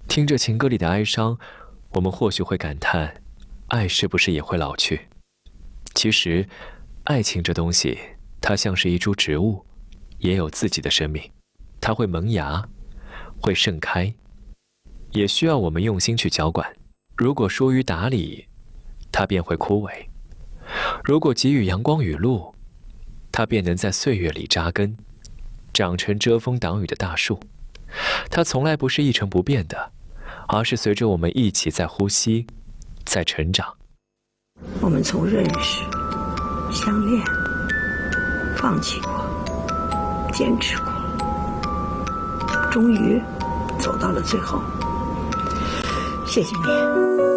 听着情歌里的哀伤，我们或许会感叹，爱是不是也会老去？其实，爱情这东西，它像是一株植物，也有自己的生命。它会萌芽，会盛开，也需要我们用心去浇灌。如果疏于打理，它便会枯萎；如果给予阳光雨露，它便能在岁月里扎根，长成遮风挡雨的大树。它从来不是一成不变的，而是随着我们一起在呼吸，在成长。 我们从认识、相恋、放弃过、坚持过，终于走到了最后。谢谢你。